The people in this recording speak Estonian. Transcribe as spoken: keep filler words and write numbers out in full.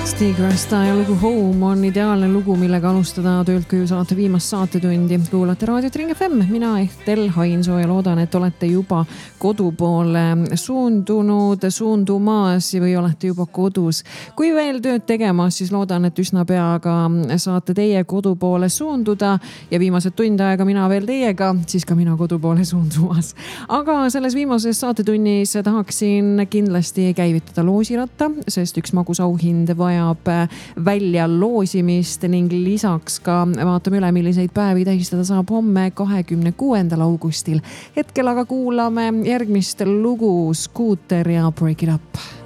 Stigrasta ja lugu Home on ideaalne lugu, millega alustada töölt koju saate viimast saatetundi. Kuulate raadiot Ring F M, mina Ehtel Hainsoo ja loodan, et olete juba kodu poole suundunud, suundumas või olete juba kodus. Kui veel tööd tegemas, siis loodan, et üsna peaga saate teie kodu poole suunduda ja viimased tund aega mina veel teiega, siis ka mina kodu poole suundumas. Aga selles viimases saatetunnis tahaksin kindlasti käivitada loosiratta, sest üks magus auhind vajab välja loosimist ning lisaks ka vaatame üle, milliseid päevi tähistada saab homme kahekümne kuuendal augustil. Hetkel aga kuulame järgmist lugu Scooter ja Break It Up.